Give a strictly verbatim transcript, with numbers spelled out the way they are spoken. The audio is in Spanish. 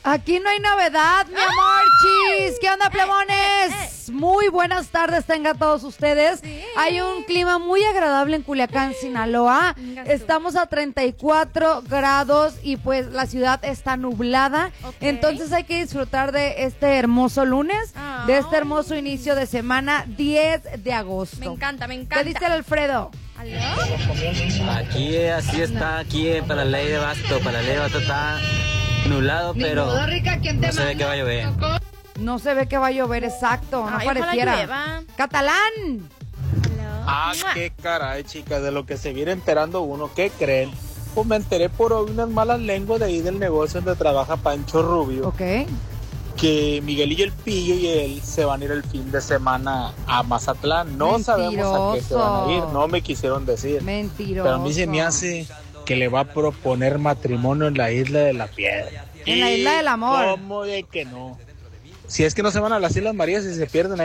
Aquí no hay novedad, mi amor, chis. ¿Qué onda, plemones? Muy buenas tardes tengan todos ustedes. Sí. Hay un clima muy agradable en Culiacán, Sinaloa. Estamos a treinta y cuatro grados y pues la ciudad está nublada. Okay. Entonces hay que disfrutar de este hermoso lunes, oh. de este hermoso inicio de semana, diez de agosto. Me encanta, me encanta. ¿Qué dice el Alfredo? ¿Aló? Aquí así está, aquí para la ley de Basto, para la ley de Basto está nublado, pero no se ve que va a llover. No se ve que va a llover, exacto, no Ay, pareciera. ¡Catalán! Ah, qué caray, chicas, de lo que se viene enterando uno, ¿qué creen? Pues me enteré por unas malas lenguas de ahí del negocio donde trabaja Pancho Rubio. Ok. Que Miguelillo el Pillo y él se van a ir el fin de semana a Mazatlán. No Mentiroso. sabemos a qué se van a ir, no me quisieron decir. Mentiroso. Pero a mí se me hace que le va a proponer matrimonio en la Isla de la Piedra. En la Isla del Amor. ¿Cómo de que no? Si es que no se van a las Islas Marías y se pierden ahí.